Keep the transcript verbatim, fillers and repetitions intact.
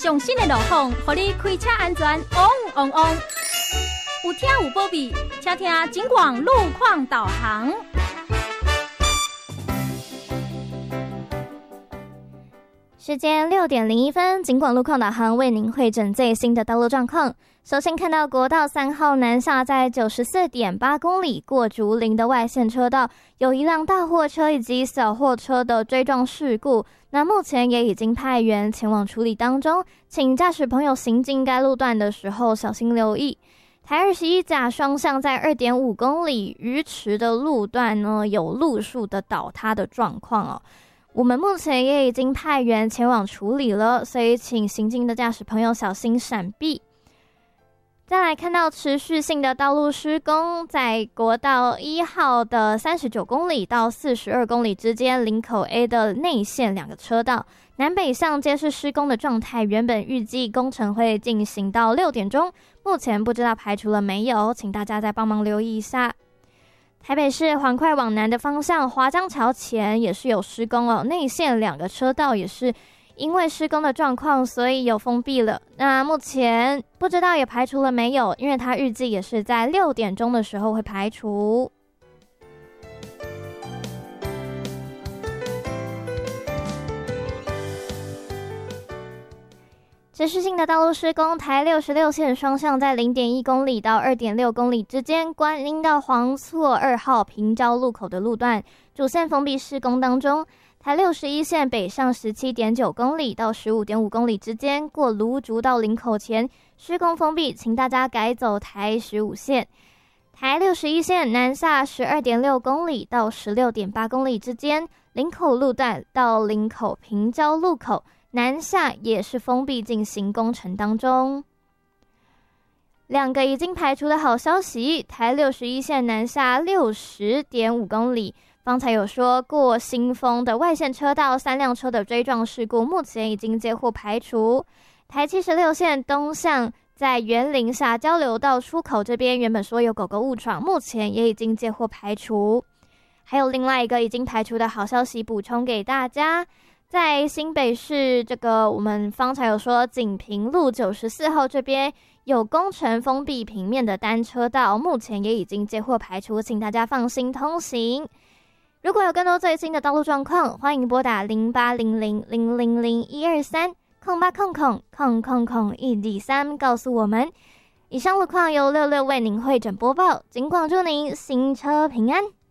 上新的路况，让你开车安全旺旺旺。有听有保庇，请听警广路况导航。 时间六点零一分，警广路况导航为您汇整最新的道路状况。首先看到国道三号南下，在九十四点八公里过竹林的外线车道，有一辆大货车以及小货车的追撞事故。那目前也已经派员前往处理当中，请驾驶朋友行进该路段的时候小心留意。台二十一甲双向在 二点五公里鱼池的路段呢，有路树的倒塌的状况哦。我们目前也已经派员前往处理了，所以请行进的驾驶朋友小心闪避。再来看到持续性的道路施工，在国道一号的三十九公里到四十二公里之间，林口 A 的内线两个车道，南北向皆是施工的状态。原本预计工程会进行到六点钟，目前不知道排除了没有，请大家再帮忙留意一下。台北市环快往南的方向，华江桥前也是有施工哦，内线两个车道也是因为施工的状况，所以有封闭了。那目前不知道也排除了没有，因为它预计也是在六点钟的时候会排除。持续性的道路施工，台六十六线双向在 零点一公里到 二点六公里之间，观音到黄厝二号平交路口的路段主线封闭施工当中。台六十一线北上 十七点九公里到 十五点五公里之间，过芦竹到林口前施工封闭，请大家改走台十五线。台六十一线南下 十二点六公里到 十六点八公里之间，林口路段到林口平交路口南下也是封闭进行工程当中。两个已经排除的好消息，台六十一线南下 六十点五公里，方才有说过新丰的外线车道三辆车的追撞事故，目前已经接获排除。台七十六线东向在园林下交流道出口这边原本说有狗狗误闯，目前也已经接获排除。还有另外一个已经排除的好消息补充给大家，在新北市这个我们方才有说锦屏路九十四号这边有工程封闭平面的单车道，目前也已经接获排除，请大家放心通行。如果有更多最新的道路状况，欢迎拨打零八零零零零零一二三空八空空空空空一二三告诉我们。以上路况由六六为您汇整播报，尽管祝您行车平安。